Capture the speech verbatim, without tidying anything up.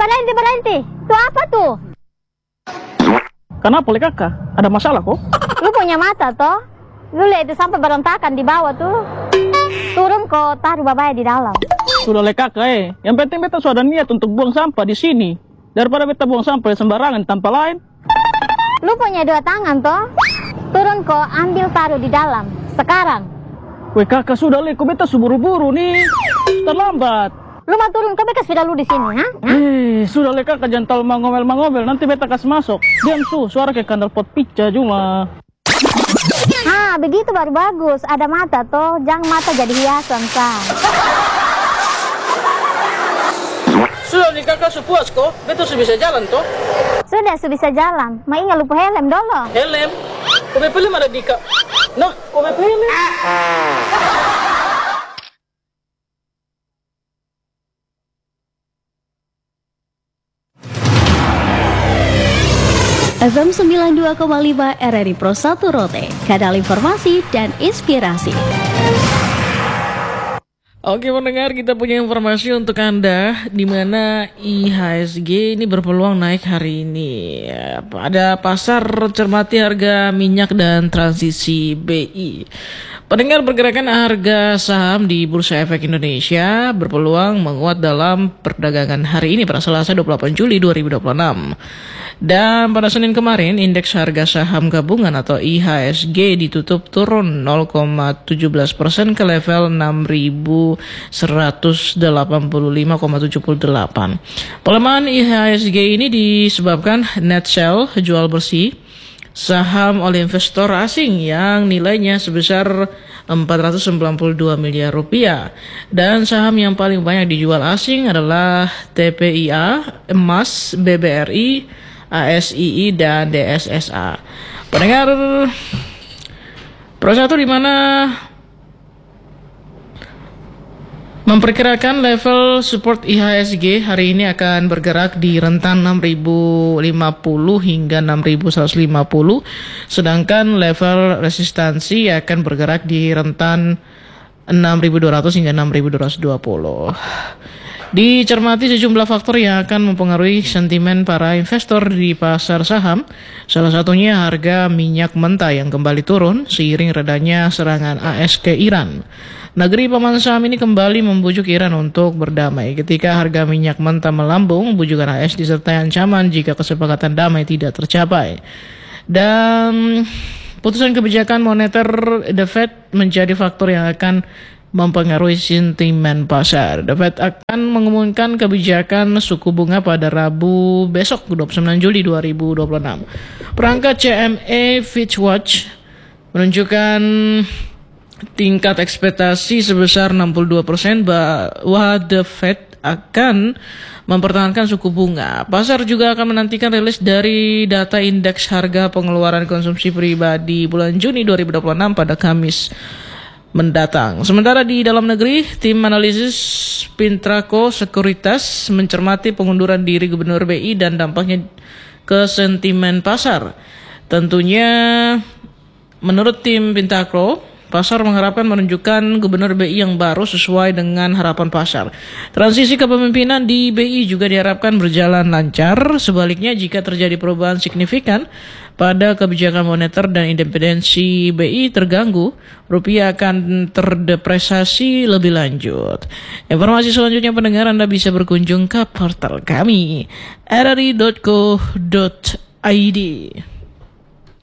berhenti, berhenti. Itu apa tuh? Kenapa le kakak? Ada masalah kok? Lu punya mata toh? Lu lihat itu sampai berontakan di bawah tuh. Turun kok, taruh babaya di dalam. Sudah le kakak eh. Yang penting beta sudah niat untuk buang sampah di sini. Daripada beta buang sampah sembarangan tanpa lain. Lu punya dua tangan toh? Turun kok, ambil taruh di dalam. Sekarang. Weh kakak sudah le, kok beta suburu-buru nih. Terlambat. Lu mau turun, kok bekas sudah lu di sini, ha? Eh, sudah le kakak jangan terlalu mangomel-mangomel. Nanti beta kasih masuk. Diam tuh, suara kayak kandal pot pica cuma. Ah, begitu baru bagus. Ada mata toh, jangan mata jadi hiasan, Sa. Sudah nih kakak sepuas kok. Beta sudah bisa jalan toh. Sudah, sudah bisa jalan. Ma ingat lupa helm dulu. Helm? Kok helm ada di kak? Nah, kok helm? F M sembilan puluh dua koma lima R R I Pro satu Rote, kanal informasi dan inspirasi. Oke pendengar, kita punya informasi untuk Anda di mana I H S G ini berpeluang naik hari ini. Pada pasar cermati harga minyak dan transisi B I. Pendengar, pergerakan harga saham di Bursa Efek Indonesia berpeluang menguat dalam perdagangan hari ini pada Selasa dua puluh delapan Juli dua ribu dua puluh enam. Dan pada Senin kemarin, indeks harga saham gabungan atau I H S G ditutup turun nol koma satu tujuh persen ke level enam ribu seratus delapan puluh lima koma tujuh delapan. Pelemahan I H S G ini disebabkan net sell jual bersih saham oleh investor asing yang nilainya sebesar empat ratus sembilan puluh dua miliar rupiah. Dan saham yang paling banyak dijual asing adalah T P I A, emas, B B R I, A S I I, dan D S S A. Pendengar, Pro satu di mana memperkirakan level support I H S G hari ini akan bergerak di rentan enam ribu lima puluh hingga enam ribu seratus lima puluh, sedangkan level resistansi akan bergerak di rentan enam ribu dua ratus hingga enam ribu dua ratus dua puluh. Dicermati sejumlah faktor yang akan mempengaruhi sentimen para investor di pasar saham. Salah satunya harga minyak mentah yang kembali turun seiring redanya serangan A S ke Iran. Negeri paman saham ini kembali membujuk Iran untuk berdamai. Ketika harga minyak mentah melambung, bujukan A S disertai ancaman jika kesepakatan damai tidak tercapai. Dan putusan kebijakan moneter The Fed menjadi faktor yang akan mempengaruhi sentimen pasar. The Fed akan mengumumkan kebijakan suku bunga pada Rabu besok dua puluh sembilan Juli dua ribu dua puluh enam. Perangkat C M E Fitch Watch menunjukkan tingkat ekspektasi sebesar enam puluh dua persen bahwa The Fed akan mempertahankan suku bunga. Pasar juga akan menantikan rilis dari data indeks harga pengeluaran konsumsi pribadi bulan Juni dua ribu dua puluh enam pada Kamis mendatang. Sementara di dalam negeri, tim analisis Pintraco Sekuritas mencermati pengunduran diri Gubernur B I dan dampaknya ke sentimen pasar. Tentunya menurut tim Pintraco, pasar mengharapkan menunjukkan Gubernur B I yang baru sesuai dengan harapan pasar. Transisi kepemimpinan di B I juga diharapkan berjalan lancar. Sebaliknya, jika terjadi perubahan signifikan pada kebijakan moneter dan independensi B I terganggu, rupiah akan terdepresiasi lebih lanjut. Informasi selanjutnya pendengar, Anda bisa berkunjung ke portal kami r r i dot co dot i d.